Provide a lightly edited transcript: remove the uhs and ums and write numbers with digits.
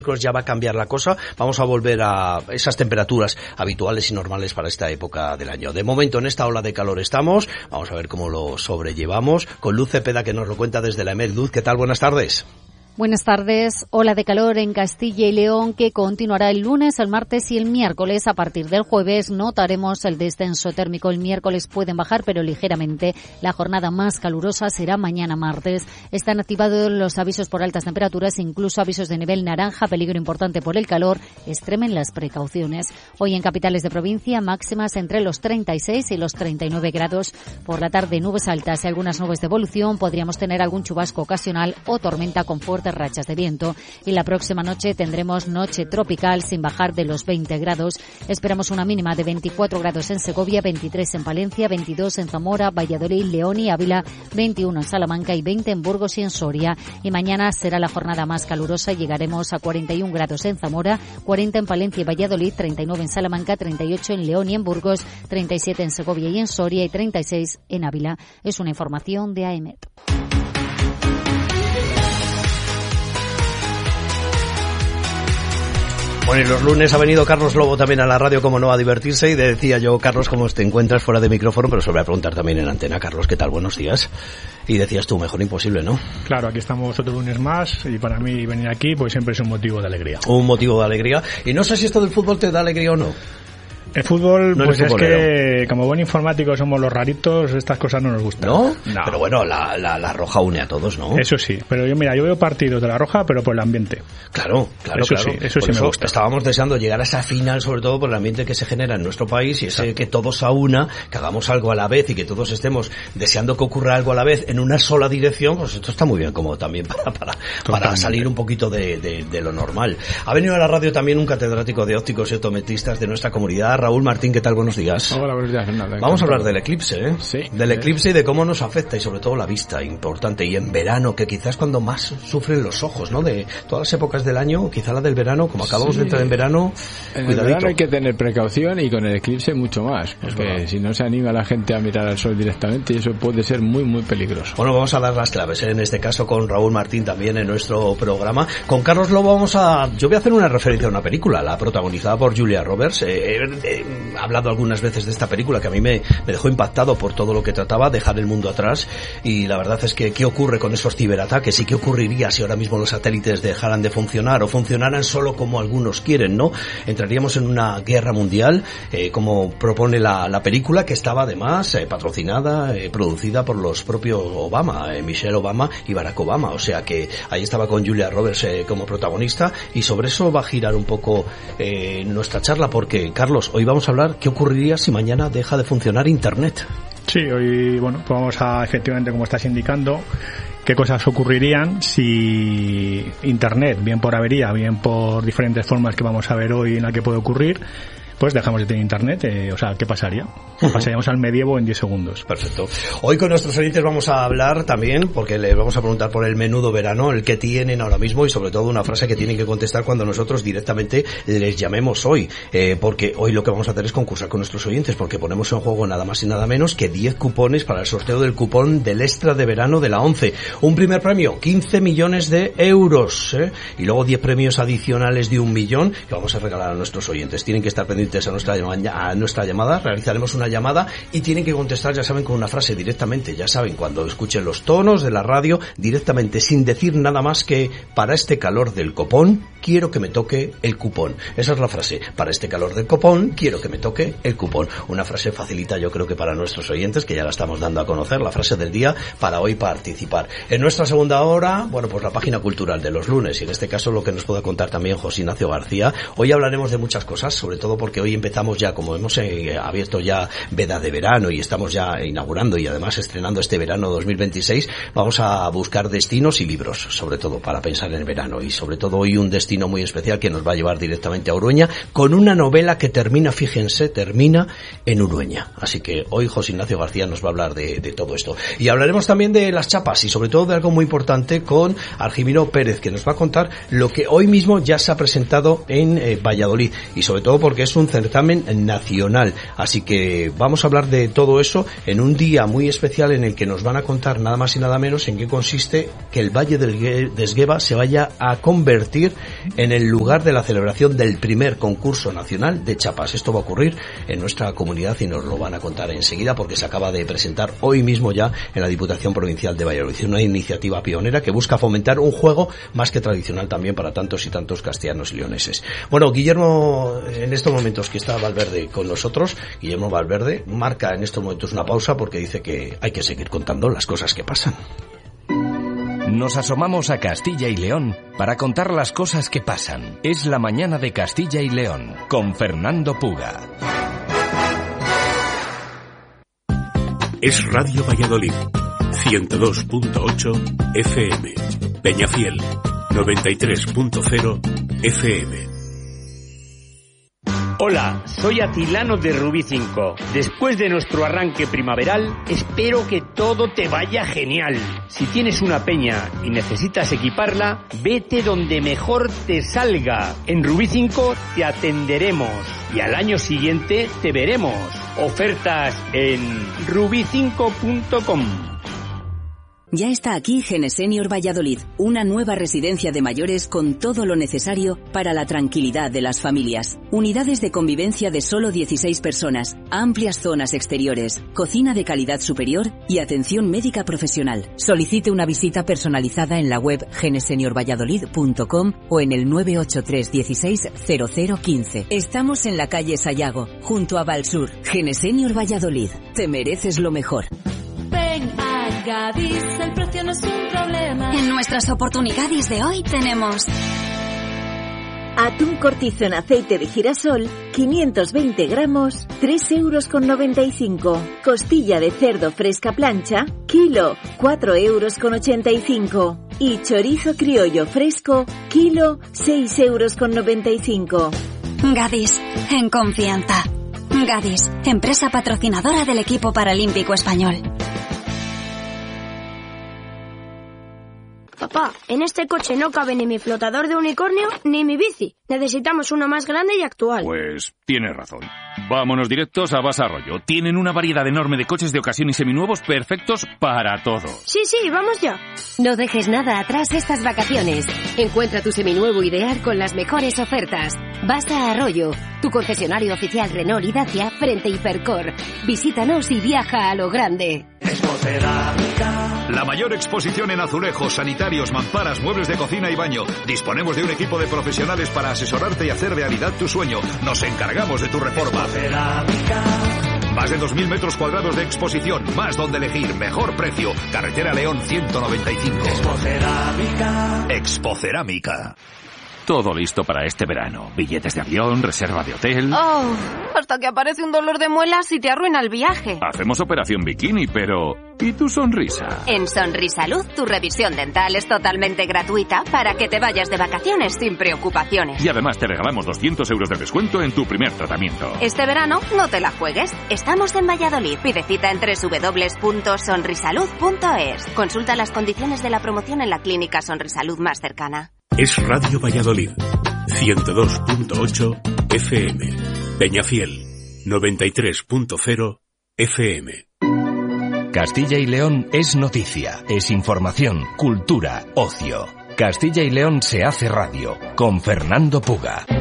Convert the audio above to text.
Ya va a cambiar la cosa, vamos a volver a esas temperaturas habituales y normales para esta época del año. De momento en esta ola de calor estamos, vamos a ver cómo lo sobrellevamos, con Luz Cepeda que nos lo cuenta desde la EMET. Luz, ¿qué tal? Buenas tardes. Buenas tardes. Ola de calor en Castilla y León que continuará el lunes, el martes y el miércoles. A partir del jueves notaremos el descenso térmico. El miércoles pueden bajar, pero ligeramente. La jornada más calurosa será mañana martes. Están activados los avisos por altas temperaturas, incluso avisos de nivel naranja, peligro importante por el calor. Extremen las precauciones. Hoy en capitales de provincia, máximas entre los 36 y los 39 grados. Por la tarde, nubes altas y algunas nubes de evolución. Podríamos tener algún chubasco ocasional o tormenta con fuertes rachas de viento, y la próxima noche tendremos noche tropical sin bajar de los 20 grados. Esperamos una mínima de 24 grados en Segovia, 23 en Palencia, 22 en Zamora, Valladolid, León y Ávila, 21 en Salamanca y 20 en Burgos y en Soria. Y mañana será la jornada más calurosa, llegaremos a 41 grados en Zamora, 40 en Palencia y Valladolid, 39 en Salamanca, 38 en León y en Burgos, 37 en Segovia y en Soria y 36 en Ávila. Es una información de AEMET. Bueno, y los lunes ha venido Carlos Lobo también a la radio, como no, a divertirse, y decía yo, Carlos, ¿cómo te encuentras fuera de micrófono? Pero se lo voy a preguntar también en antena. Carlos, ¿qué tal? Buenos días. Y decías tú, mejor imposible, ¿no? Claro, aquí estamos otro lunes más, y para mí venir aquí pues siempre es un motivo de alegría. Un motivo de alegría. Y no sé si esto del fútbol te da alegría o no. El fútbol, no, pues es que como buen informático somos los raritos, estas cosas no nos gustan. ¿No? No. Pero bueno, la Roja une a todos, ¿no? Eso sí, pero yo veo partidos de la Roja, pero por el ambiente. Claro. Eso sí me gusta. Estábamos deseando llegar a esa final, sobre todo por el ambiente que se genera en nuestro país, y ese que todos a una, que hagamos algo a la vez y que todos estemos deseando que ocurra algo a la vez en una sola dirección. Pues esto está muy bien, como también para salir un poquito de lo normal. Ha venido a la radio también un catedrático de ópticos y optometristas de nuestra comunidad, Raúl Martín. ¿Qué tal? Buenos días. Hola, buenos días, Fernando. Vamos a hablar del eclipse, ¿eh? Sí. Del eclipse y de cómo nos afecta, y sobre todo la vista, importante. Y en verano, que quizás cuando más sufren los ojos, ¿no? De todas las épocas del año, quizá la del verano, como acabamos de entrar en verano, en cuidadito. El verano hay que tener precaución, y con el eclipse mucho más, porque si no se anima la gente a mirar al sol directamente, y eso puede ser muy, muy peligroso. Bueno, vamos a dar las claves, ¿eh? En este caso con Raúl Martín también en nuestro programa. Con Carlos Lobo yo voy a hacer una referencia a una película, la protagonizada por Julia Roberts. He hablado algunas veces de esta película que a mí me dejó impactado por todo lo que trataba, dejar el mundo atrás, y la verdad es que ¿qué ocurre con esos ciberataques? ¿Y qué ocurriría si ahora mismo los satélites dejaran de funcionar o funcionaran solo como algunos quieren, ¿no? Entraríamos en una guerra mundial, como propone la película, que estaba además patrocinada, producida por los propios Obama, Michelle Obama y Barack Obama, o sea que ahí estaba con Julia Roberts como protagonista, y sobre eso va a girar un poco nuestra charla, porque Carlos, hoy vamos a hablar qué ocurriría si mañana deja de funcionar Internet. Sí, hoy, pues vamos a, efectivamente, como estás indicando, qué cosas ocurrirían si Internet, bien por avería, bien por diferentes formas que vamos a ver hoy en la que puede ocurrir, pues dejamos de tener Internet. O sea, ¿qué pasaría? Pasaríamos al medievo en 10 segundos. Perfecto. Hoy con nuestros oyentes vamos a hablar también, porque les vamos a preguntar por el menudo verano, el que tienen ahora mismo, y sobre todo una frase que tienen que contestar cuando nosotros directamente les llamemos hoy, porque hoy lo que vamos a hacer es concursar con nuestros oyentes, porque ponemos en juego nada más y nada menos que 10 cupones para el sorteo del cupón del extra de verano de la 11. Un primer premio, 15 millones de euros, y luego 10 premios adicionales de 1 millón que vamos a regalar a nuestros oyentes. Tienen que estar pendientes a nuestra llamada, realizaremos una llamada y tienen que contestar, ya saben, con una frase directamente, ya saben, cuando escuchen los tonos de la radio, directamente, sin decir nada más que: para este calor del copón, quiero que me toque el cupón. Esa es la frase: para este calor del copón, quiero que me toque el cupón. Una frase facilita, yo creo que para nuestros oyentes, que ya la estamos dando a conocer, la frase del día para hoy participar. En nuestra segunda hora, bueno, pues la página cultural de los lunes, y en este caso lo que nos pueda contar también José Ignacio García. Hoy hablaremos de muchas cosas, sobre todo porque hoy empezamos ya, como hemos abierto ya veda de verano y estamos ya inaugurando y además estrenando este verano 2026, vamos a buscar destinos y libros, sobre todo para pensar en el verano, y sobre todo hoy un destino muy especial que nos va a llevar directamente a Urueña con una novela que termina en Urueña. Así que hoy José Ignacio García nos va a hablar de todo esto. Y hablaremos también de las chapas y sobre todo de algo muy importante con Argimiro Pérez, que nos va a contar lo que hoy mismo ya se ha presentado en Valladolid, y sobre todo porque es un certamen nacional. Así que vamos a hablar de todo eso en un día muy especial en el que nos van a contar nada más y nada menos en qué consiste que el Valle de Esgueva se vaya a convertir en el lugar de la celebración del primer concurso nacional de chapas. Esto va a ocurrir en nuestra comunidad y nos lo van a contar enseguida porque se acaba de presentar hoy mismo ya en la Diputación Provincial de Valladolid. Una iniciativa pionera que busca fomentar un juego más que tradicional también para tantos y tantos castellanos y leoneses. Bueno, Guillermo, en estos momentos que está Valverde con nosotros, Guillermo Valverde marca en estos momentos una pausa porque dice que hay que seguir contando las cosas que pasan. Nos asomamos a Castilla y León para contar las cosas que pasan. Es la mañana de Castilla y León con Fernando Puga. Es Radio Valladolid, 102.8 FM, Peñafiel, 93.0 FM. Hola, soy Atilano de Rubí 5. Después de nuestro arranque primaveral, espero que todo te vaya genial. Si tienes una peña y necesitas equiparla, vete donde mejor te salga. En Rubí 5 te atenderemos y al año siguiente te veremos. Ofertas en rubi5.com. Ya está aquí Genesenior Valladolid, una nueva residencia de mayores con todo lo necesario para la tranquilidad de las familias. Unidades de convivencia de solo 16 personas, amplias zonas exteriores, cocina de calidad superior y atención médica profesional. Solicite una visita personalizada en la web geneseniorvalladolid.com o en el 983 16 0015. Estamos en la calle Sayago, junto a Valsur. Genesenior Valladolid, te mereces lo mejor. Ven a Gadis, el precio no es un problema. En nuestras oportunidades de hoy tenemos atún cortizo en aceite de girasol, 520 gramos, 3,95 €. Costilla de cerdo fresca plancha, kilo, 4,85 €. Y chorizo criollo fresco, kilo, 6,95 €. Gadis, en confianza. Gadis, empresa patrocinadora del equipo paralímpico español. Papá, en este coche no cabe ni mi flotador de unicornio ni mi bici. Necesitamos uno más grande y actual. Pues tienes razón. Vámonos directos a Basa Arroyo. Tienen una variedad enorme de coches de ocasión y seminuevos perfectos para todo. Sí, vamos ya. No dejes nada atrás estas vacaciones. Encuentra tu seminuevo ideal con las mejores ofertas. Basa Arroyo, tu concesionario oficial Renault y Dacia frente a Hipercor. Visítanos y viaja a lo grande. La mayor exposición en azulejos, sanitarios, mamparas, muebles de cocina y baño. Disponemos de un equipo de profesionales para asesorarte y hacer realidad tu sueño. Nos encargamos de tu reforma. Más de 2.000 metros cuadrados de exposición, más donde elegir, mejor precio. Carretera León 195. Expocerámica. Todo listo para este verano. Billetes de avión, reserva de hotel. Oh, hasta que aparece un dolor de muelas y te arruina el viaje. Hacemos operación bikini, pero ¿y tu sonrisa? En Sonrisalud, tu revisión dental es totalmente gratuita para que te vayas de vacaciones sin preocupaciones. Y además te regalamos 200 € de descuento en tu primer tratamiento. Este verano no te la juegues. Estamos en Valladolid. Pide cita en www.sonrisalud.es. Consulta las condiciones de la promoción en la clínica Sonrisalud más cercana. Es Radio Valladolid, 102.8 FM, Peñafiel, 93.0 FM. Castilla y León es noticia, es información, cultura, ocio. Castilla y León se hace radio, con Fernando Puga.